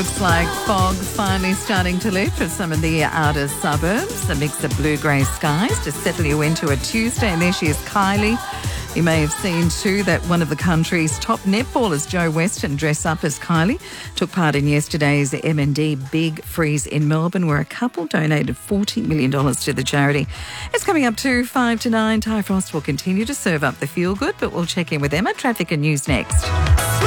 looks like fog finally starting to lift for some of the outer suburbs. A mix of blue-grey skies to settle you into a Tuesday. And there she is, Kylie. You may have seen too that one of the country's top netballers, Joe Weston, dressed up as Kylie, took part in yesterday's M&D Big Freeze in Melbourne, where a couple donated $40 million to the charity. It's coming up to 5 to 9. Ty Frost will continue to serve up the feel-good, but we'll check in with Emma. Traffic and news next.